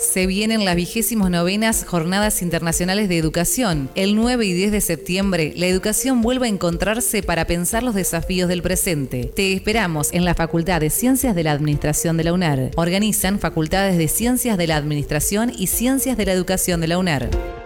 Se vienen las 29ª Jornadas Internacionales de Educación. El 9 y 10 de septiembre, la educación vuelve a encontrarse para pensar los desafíos del presente. Te esperamos en la Facultad de Ciencias de la Administración de la UNAR. Organizan Facultades de Ciencias de la Administración y Ciencias de la Educación de la UNAR.